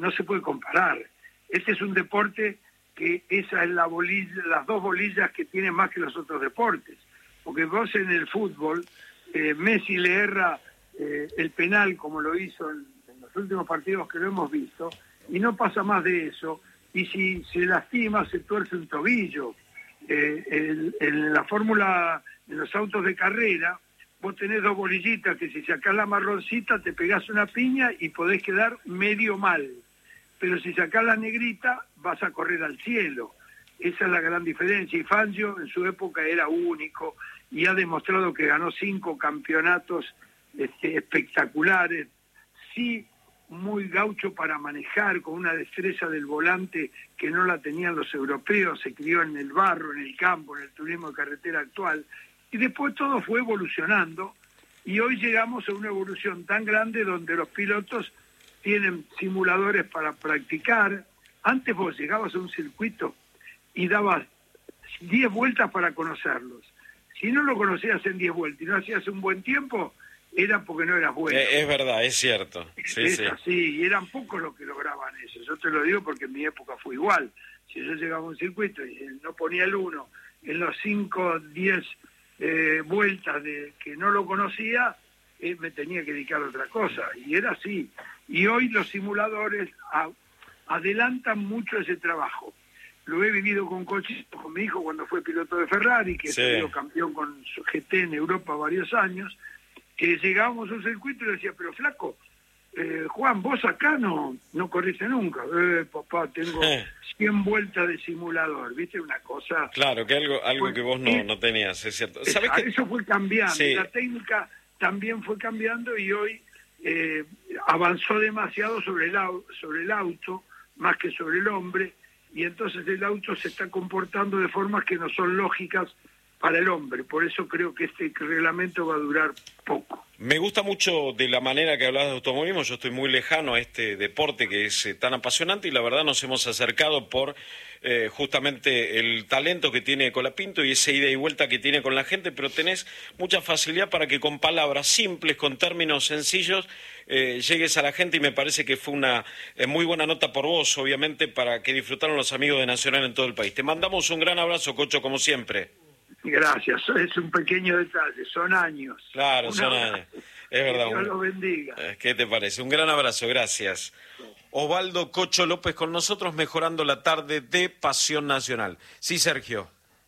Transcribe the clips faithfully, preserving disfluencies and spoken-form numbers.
no se puede comparar. Este es un deporte que esa es la bolilla, las dos bolillas que tiene más que los otros deportes. Porque vos en el fútbol, eh, Messi le erra eh, el penal como lo hizo en, en los últimos partidos que lo hemos visto, y no pasa más de eso, y si se lastima se tuerce un tobillo. Eh, el, en la fórmula, en los autos de carrera, vos tenés dos bolillitas que si sacás la marroncita te pegás una piña y podés quedar medio mal, pero si sacás la negrita vas a correr al cielo. Esa es la gran diferencia, y Fangio en su época era único y ha demostrado que ganó cinco campeonatos este, espectaculares, sí, muy gaucho para manejar, con una destreza del volante que no la tenían los europeos, se crió en el barro, en el campo, en el turismo de carretera actual, y después todo fue evolucionando, y hoy llegamos a una evolución tan grande donde los pilotos tienen simuladores para practicar. Antes vos llegabas a un circuito y dabas diez vueltas para conocerlos. Si no lo conocías en diez vueltas y no hacías un buen tiempo, era porque no eras bueno. Es verdad, es cierto. Sí, es sí. así, y eran pocos los que lograban eso. Yo te lo digo porque en mi época fue igual. Si yo llegaba a un circuito y no ponía el uno en los cinco, diez eh, vueltas de que no lo conocía, eh, me tenía que dedicar a otra cosa. Y era así. Y hoy los simuladores a, adelantan mucho ese trabajo. Lo he vivido con Cochito, con mi hijo cuando fue piloto de Ferrari, que sí. salió campeón con su G T en Europa varios años, que llegábamos a un circuito y le decía, pero flaco, eh, Juan, vos acá no no corriste nunca. Eh, papá, tengo cien vueltas de simulador, ¿viste? Una cosa... Claro, que algo algo pues, que vos no, eh, no tenías, es cierto. ¿Sabés que... Eso fue cambiando, sí. La técnica también fue cambiando y hoy eh, avanzó demasiado sobre el, sobre el auto, más que sobre el hombre, y entonces el auto se está comportando de formas que no son lógicas para el hombre. Por eso creo que este reglamento va a durar poco. Me gusta mucho de la manera que hablas de automovilismo. Yo estoy muy lejano a este deporte que es eh, tan apasionante, y la verdad nos hemos acercado por eh, justamente el talento que tiene Colapinto y esa ida y vuelta que tiene con la gente, pero tenés mucha facilidad para que con palabras simples, con términos sencillos, eh, llegues a la gente, y me parece que fue una eh, muy buena nota por vos, obviamente, para que disfrutaron los amigos de Nacional en todo el país. Te mandamos un gran abrazo, Cocho, como siempre. Gracias, es un pequeño detalle, son años. Claro, Un son abrazo. años. Es verdad. Que Dios los bendiga. ¿Qué te parece? Un gran abrazo, gracias. Osvaldo Cocho López con nosotros, mejorando la tarde de Pasión Nacional. Sí, Sergio.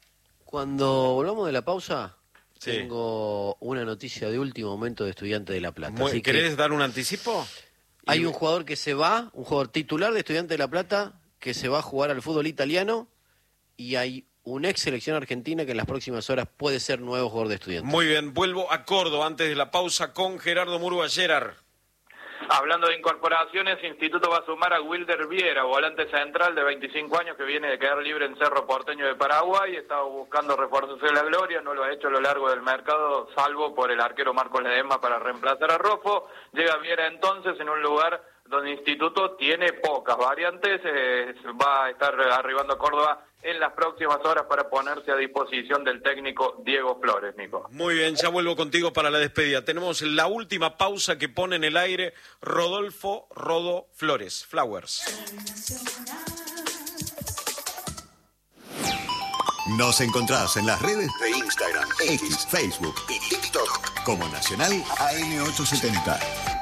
Cuando volvamos de la pausa, sí. tengo una noticia de último momento de Estudiante de La Plata. Muy, Así ¿Querés que dar un anticipo? Hay y... un jugador que se va, un jugador titular de Estudiante de La Plata, que se va a jugar al fútbol italiano, y hay una ex selección argentina que en las próximas horas puede ser nuevo jugador de Estudiantes. Muy bien, vuelvo a Córdoba antes de la pausa con Gerardo Murúa. Gerard. Hablando de incorporaciones, Instituto va a sumar a Wilder Viera, volante central de veinticinco años que viene de quedar libre en Cerro Porteño de Paraguay. Estaba buscando refuerzos de la gloria, no lo ha hecho a lo largo del mercado, salvo por el arquero Marcos Ledesma para reemplazar a Rojo. Llega Viera entonces en un lugar donde Instituto tiene pocas variantes, eh, va a estar arribando a Córdoba en las próximas horas para ponerse a disposición del técnico Diego Flores, Nico. Muy bien, ya vuelvo contigo para la despedida. Tenemos la última pausa que pone en el aire Rodolfo Rodo Flores, Flowers. Nos encontrás en las redes de Instagram, X, Facebook y TikTok como Nacional A M ochocientos setenta.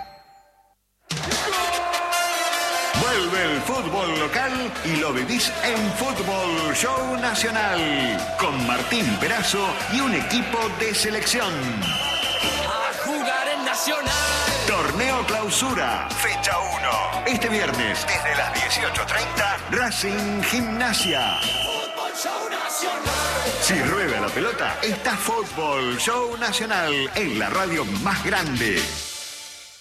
Vuelve el fútbol local y lo vivís en Fútbol Show Nacional con Martín Perazo y un equipo de selección. A jugar en Nacional. Torneo Clausura, fecha uno. Este viernes, desde las dieciocho treinta, Racing Gimnasia. Fútbol Show Nacional. Si rueda la pelota, está Fútbol Show Nacional en la radio más grande.